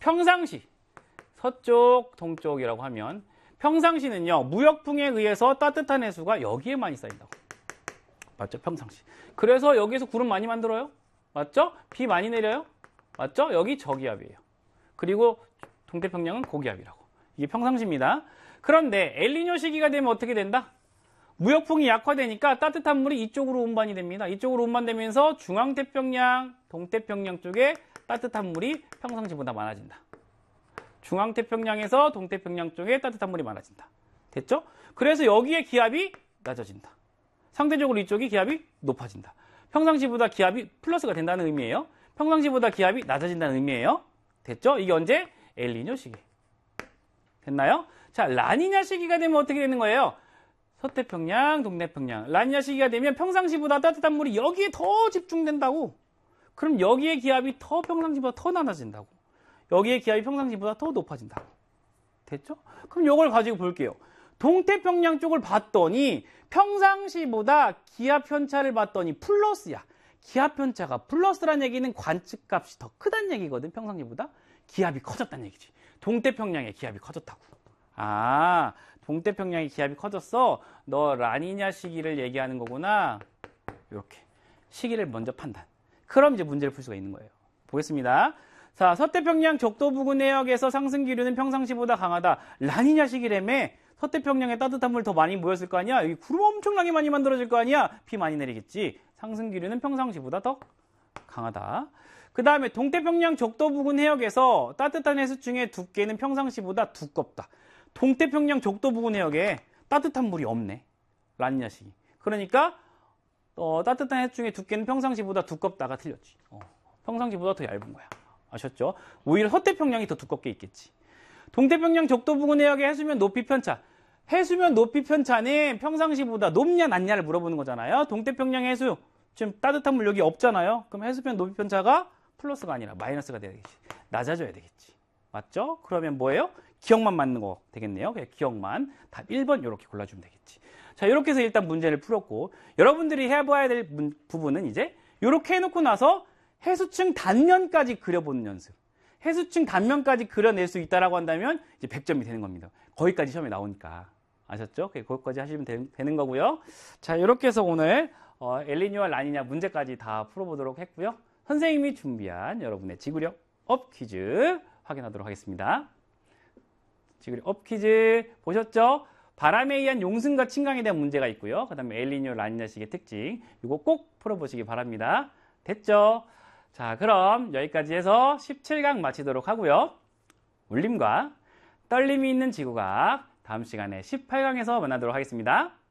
평상시, 서쪽, 동쪽이라고 하면 평상시는요, 무역풍에 의해서 따뜻한 해수가 여기에 많이 쌓인다고. 맞죠? 평상시. 그래서 여기에서 구름 많이 만들어요. 맞죠? 비 많이 내려요. 맞죠? 여기 저기압이에요. 그리고 동태평양은 고기압이라고. 이게 평상시입니다. 그런데 엘니뇨 시기가 되면 어떻게 된다? 무역풍이 약화되니까 따뜻한 물이 이쪽으로 운반이 됩니다. 이쪽으로 운반되면서 중앙태평양, 동태평양 쪽에 따뜻한 물이 평상시보다 많아진다. 중앙태평양에서 동태평양 쪽에 따뜻한 물이 많아진다. 됐죠? 그래서 여기에 기압이 낮아진다. 상대적으로 이쪽이 기압이 높아진다. 평상시보다 기압이 플러스가 된다는 의미예요. 평상시보다 기압이 낮아진다는 의미예요. 됐죠? 이게 언제? 엘니뇨 시기. 됐나요? 자, 라니냐 시기가 되면 어떻게 되는 거예요? 서태평양, 동태평양. 라니냐 시기가 되면 평상시보다 따뜻한 물이 여기에 더 집중된다고. 그럼 여기에 기압이 더 평상시보다 더 낮아진다고. 여기에 기압이 평상시보다 더 높아진다고. 됐죠? 그럼 이걸 가지고 볼게요. 동태평양 쪽을 봤더니 평상시보다 기압 편차를 봤더니 플러스야. 기압 편차가 플러스란 얘기는 관측값이 더 크다는 얘기거든. 평상시보다. 기압이 커졌다는 얘기지. 동태평양의 기압이 커졌다고. 아, 동태평양의 기압이 커졌어? 너 라니냐 시기를 얘기하는 거구나. 이렇게 시기를 먼저 판단. 그럼 이제 문제를 풀 수가 있는 거예요. 보겠습니다. 자, 서태평양 적도 부근 해역에서 상승 기류는 평상시보다 강하다. 라니냐 시기라며 서태평양에 따뜻한 물 더 많이 모였을 거 아니야? 여기 구름 엄청나게 많이 만들어질 거 아니야? 비 많이 내리겠지. 상승 기류는 평상시보다 더 강하다. 그 다음에 동태평양 적도 부근 해역에서 따뜻한 해수층의 두께는 평상시보다 두껍다. 동태평양 적도 부근 해역에 따뜻한 물이 없네. 라니냐 시기. 그러니까 따뜻한 해수층의 두께는 평상시보다 두껍다가 틀렸지. 평상시보다 더 얇은 거야. 아셨죠? 오히려 서태평양이 더 두껍게 있겠지. 동태평양 적도 부근 해역의 해수면 높이 편차. 해수면 높이 편차는 평상시보다 높냐 낮냐를 물어보는 거잖아요. 동태평양 해수 지금 따뜻한 물 여기 없잖아요. 그럼 해수면 높이 편차가 플러스가 아니라 마이너스가 되겠지. 낮아져야 되겠지. 맞죠? 그러면 뭐예요? 기억만 맞는 거 되겠네요. 그냥 기억만. 답 1번 이렇게 골라주면 되겠지. 자, 이렇게 해서 일단 문제를 풀었고, 여러분들이 해봐야 될 부분은 이제 이렇게 해놓고 나서 해수층 단면까지 그려보는 연습. 해수층 단면까지 그려낼 수 있다라고 한다면 이제 100점이 되는 겁니다. 거기까지 시험에 나오니까. 아셨죠? 거기까지 하시면 되는 거고요. 자, 이렇게 해서 오늘 엘니뇨와 라니냐 문제까지 다 풀어보도록 했고요. 선생님이 준비한 여러분의 지구력 업 퀴즈 확인하도록 하겠습니다. 지구력 업 퀴즈 보셨죠? 바람에 의한 용승과 침강에 대한 문제가 있고요. 그 다음에 엘니뇨, 라니냐식의 특징 이거 꼭 풀어보시기 바랍니다. 됐죠? 자, 그럼 여기까지 해서 17강 마치도록 하고요. 울림과 떨림이 있는 지구과학 다음 시간에 18강에서 만나도록 하겠습니다.